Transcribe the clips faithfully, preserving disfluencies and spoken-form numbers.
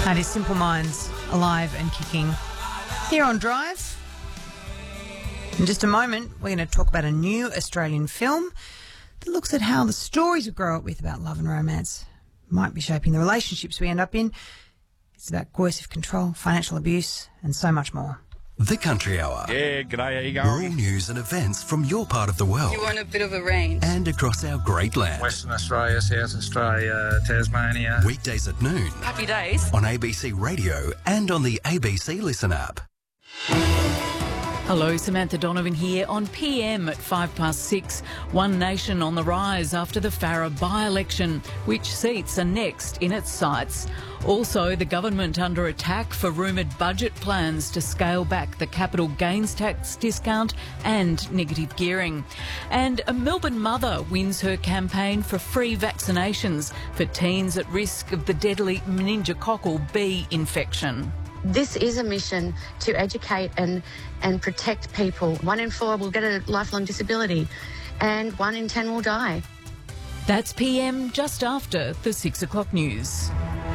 That is Simple Minds, alive and kicking. Here on Drive. In just a moment, we're going to talk about a new Australian film that looks at how the stories we grow up with about love and romance might be shaping the relationships we end up in. It's about coercive control, financial abuse, and so much more. The Country Hour. Yeah, g'day, how you going? Rural news and events from your part of the world. You want a bit of a range. And across our great land. Western Australia, South Australia, Tasmania. Weekdays at noon. Happy days. On A B C Radio and on the A B C Listen app. Hello, Samantha Donovan here on P M at five past six. One Nation on the rise after the Farrer by-election. Which seats are next in its sights? Also, the government under attack for rumoured budget plans to scale back the capital gains tax discount and negative gearing. And a Melbourne mother wins her campaign for free vaccinations for teens at risk of the deadly meningococcal B infection. This is a mission to educate and, and protect people. One in four will get a lifelong disability and one in ten will die. That's P M just after the six o'clock news.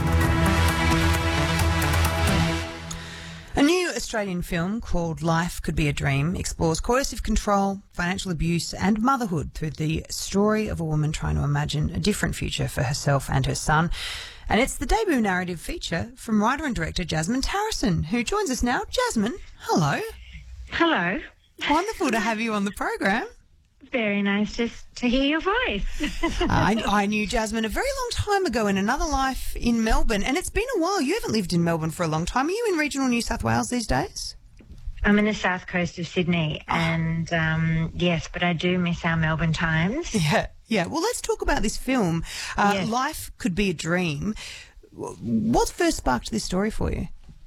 A new Australian film called Life Could Be a Dream explores coercive control, financial abuse and motherhood through the story of a woman trying to imagine a different future for herself and her son. And it's the debut narrative feature from writer and director Jasmine Tarrison, who joins us now. Jasmine, hello. Hello. Wonderful to have you on the program. Very nice to, to hear your voice. I, I knew Jasmine a very long time ago in another life in Melbourne, and it's been a while. You haven't lived in Melbourne for a long time. Are you in regional New South Wales these days? I'm in the south coast of Sydney, and um, yes, but I do miss our Melbourne times. Yeah, yeah. Well, let's talk about this film. Uh, Yes. Life Could Be a Dream. What first sparked this story for you?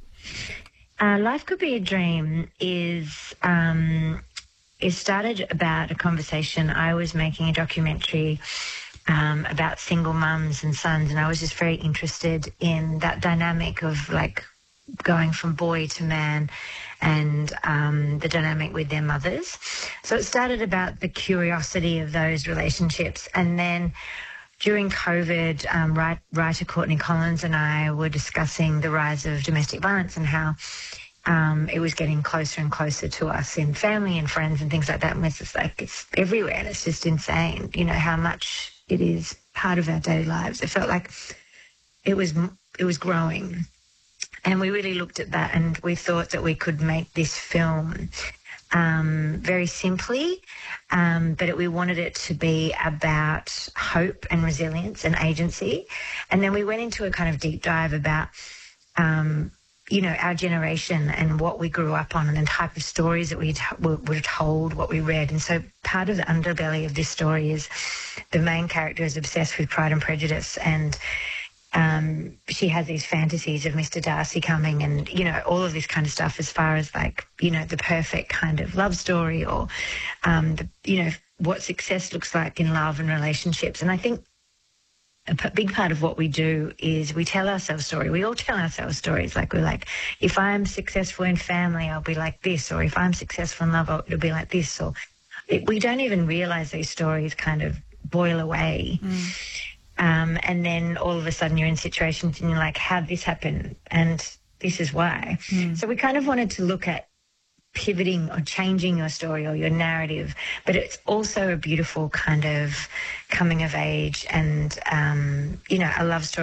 Uh, Life Could Be a Dream is... Um, it started about a conversation. I was making a documentary um, about single mums and sons, and I was just very interested in that dynamic of, like, going from boy to man and um, the dynamic with their mothers. So it started about the curiosity of those relationships. And then during COVID, um, write, writer Courtney Collins and I were discussing the rise of domestic violence and how um, it was getting closer and closer to us in family and friends and things like that. And it's just like, it's everywhere, and it's just insane, you know, how much it is part of our daily lives. It felt like it was, it was growing. And we really looked at that, and we thought that we could make this film um, very simply, um, but it, we wanted it to be about hope and resilience and agency. And then we went into a kind of deep dive about, um, you know, our generation and what we grew up on and the type of stories that we t- were, were told, what we read. And so part of the underbelly of this story is the main character is obsessed with Pride and Prejudice, and Um, she has these fantasies of Mister Darcy coming and, you know, all of this kind of stuff as far as, like, you know, the perfect kind of love story or, um, the, you know, what success looks like in love and relationships. And I think a p- big part of what we do is we tell ourselves stories. We all tell ourselves stories. Like, we're like, if I'm successful in family, I'll be like this. Or if I'm successful in love, it'll be like this. Or it, we don't even realize these stories kind of boil away. Mm. Um, and then all of a sudden you're in situations and you're like, how'd this happen? And this is why. Mm. So we kind of wanted to look at pivoting or changing your story or your narrative, but it's also a beautiful kind of coming of age and, um, you know, a love story